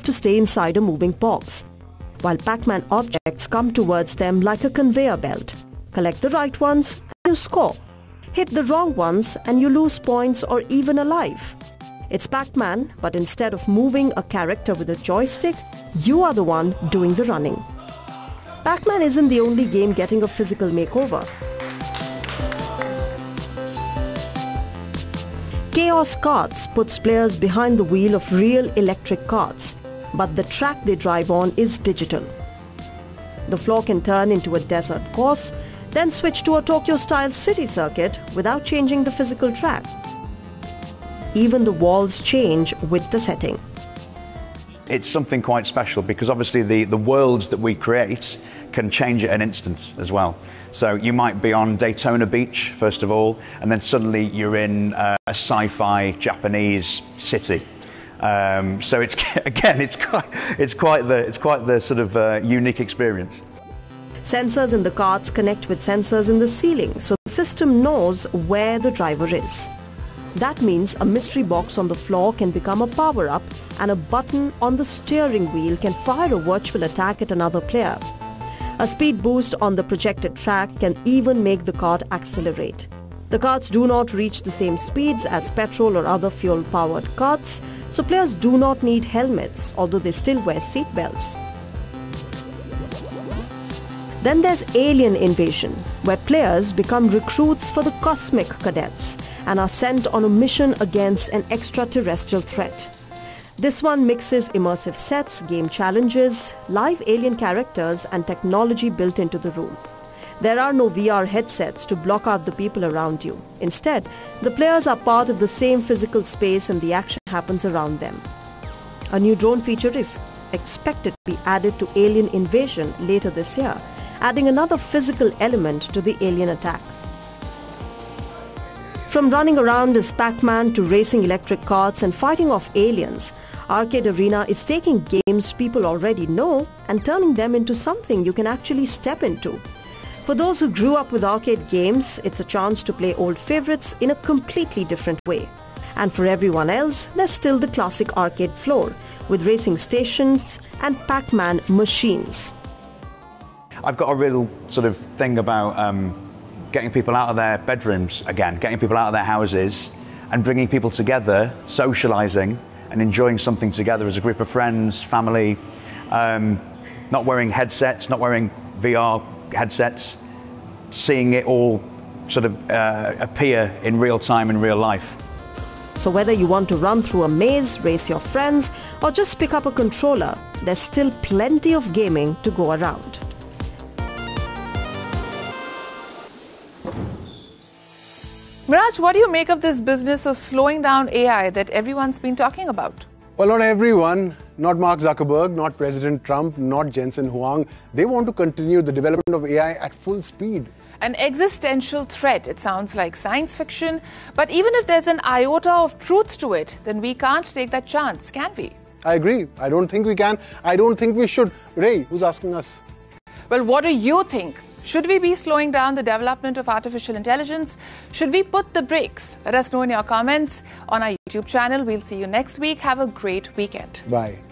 to stay inside a moving box, while Pac-Man objects come towards them like a conveyor belt. Collect the right ones and you score. Hit the wrong ones and you lose points or even a life. It's Pac-Man, but instead of moving a character with a joystick, you are the one doing the running. Pac-Man isn't the only game getting a physical makeover. Chaos Karts puts players behind the wheel of real electric carts, but the track they drive on is digital. The floor can turn into a desert course, then switch to a Tokyo-style city circuit without changing the physical track. Even the walls change with the setting. It's something quite special because obviously the worlds that we create can change at an instant as well. So you might be on Daytona Beach, first of all, and then suddenly you're in a sci-fi Japanese city. So it's again, it's quite the sort of unique experience. Sensors in the carts connect with sensors in the ceiling, so the system knows where the driver is. That means a mystery box on the floor can become a power-up, and a button on the steering wheel can fire a virtual attack at another player. A speed boost on the projected track can even make the cart accelerate. The carts do not reach the same speeds as petrol or other fuel-powered carts, so players do not need helmets, although they still wear seat belts. Then there's Alien Invasion, where players become recruits for the Cosmic Cadets and are sent on a mission against an extraterrestrial threat. This one mixes immersive sets, game challenges, live alien characters and technology built into the room. There are no VR headsets to block out the people around you. Instead, the players are part of the same physical space and the action happens around them. A new drone feature is expected to be added to Alien Invasion later this year, adding another physical element to the alien attack. From running around as Pac-Man to racing electric carts and fighting off aliens, Arcade Arena is taking games people already know and turning them into something you can actually step into. For those who grew up with arcade games, it's a chance to play old favorites in a completely different way. And for everyone else, there's still the classic arcade floor with racing stations and Pac-Man machines. I've got a real sort of thing about getting people out of their bedrooms again, getting people out of their houses and bringing people together, socialising and enjoying something together as a group of friends, family, not wearing headsets, not wearing VR headsets, seeing it all sort of appear in real time in real life. So whether you want to run through a maze, race your friends, or just pick up a controller, there's still plenty of gaming to go around. Miraj, what do you make of this business of slowing down AI that everyone's been talking about? Well, not everyone, not Mark Zuckerberg, not President Trump, not Jensen Huang. They want to continue the development of AI at full speed. An existential threat, it sounds like science fiction. But even if there's an iota of truth to it, then we can't take that chance, can we? I agree. I don't think we can. I don't think we should. Ray, who's asking us? Well, what do you think? Should we be slowing down the development of artificial intelligence? Should we put the brakes? Let us know in your comments on our YouTube channel. We'll see you next week. Have a great weekend. Bye.